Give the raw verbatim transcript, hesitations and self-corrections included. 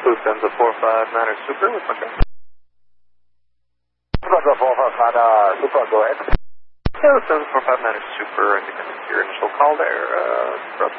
Lufthansa four five niner Super with my train. Lufthansa four five niner Super, go ahead. Yeah, Lufthansa four five niner Super, independent to your initial call there, uh, from